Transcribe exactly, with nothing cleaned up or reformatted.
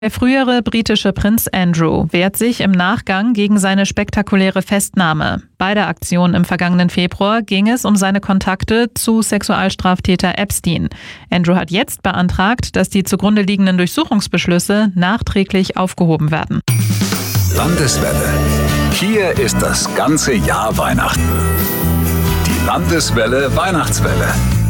Der frühere britische Prinz Andrew wehrt sich im Nachgang gegen seine spektakuläre Festnahme. Bei der Aktion im vergangenen Februar ging es um seine Kontakte zu Sexualstraftäter Epstein. Andrew hat jetzt beantragt, dass die zugrunde liegenden Durchsuchungsbeschlüsse nachträglich aufgehoben werden. Landeswelle. Hier ist das ganze Jahr Weihnachten. Die Landeswelle Weihnachtswelle.